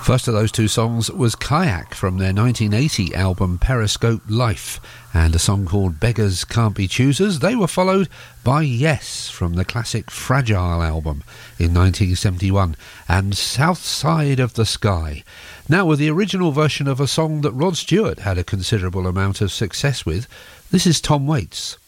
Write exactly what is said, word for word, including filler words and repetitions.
First of those two songs was Kayak from their nineteen eighty album Periscope Life, and a song called Beggars Can't Be Choosers. They were followed by Yes from the classic Fragile album in nineteen seventy-one, and South Side of the Sky. Now with the original version of a song that Rod Stewart had a considerable amount of success with, this is Tom Waits.